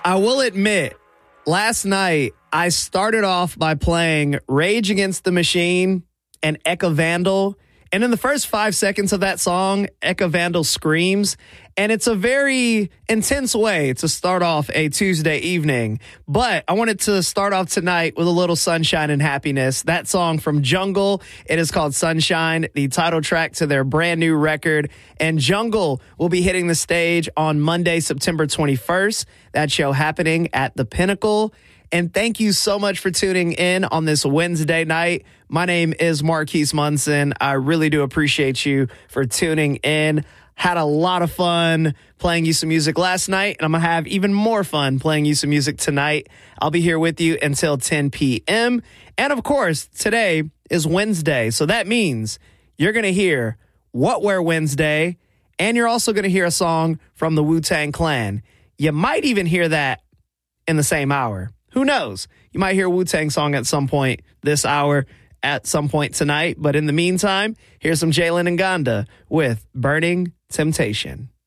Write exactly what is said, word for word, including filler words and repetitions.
I will admit, last night I started off by playing Rage Against the Machine and Eka Vandal. And in the first five seconds of that song, Eka Vandal screams. And it's a very intense way to start off a Tuesday evening. But I wanted to start off tonight with a little sunshine and happiness. That song from Jungle, it is called Sunshine, the title track to their brand new record. And Jungle will be hitting the stage on Monday, September twenty-first. That show happening at the Pinnacle. And thank you so much for tuning in on this Wednesday night. My name is Marquise Munson. I really do appreciate you for tuning in. Had a lot of fun playing you some music last night, and I'm going to have even more fun playing you some music tonight. I'll be here with you until ten p.m. And of course, today is Wednesday, so that means you're going to hear What Wear Wednesday, and you're also going to hear a song from the Wu-Tang Clan. You might even hear that in the same hour. Who knows? You might hear a Wu-Tang song at some point this hour, at some point tonight. But in the meantime, here's some Jalen Nganda with Burning Temptation.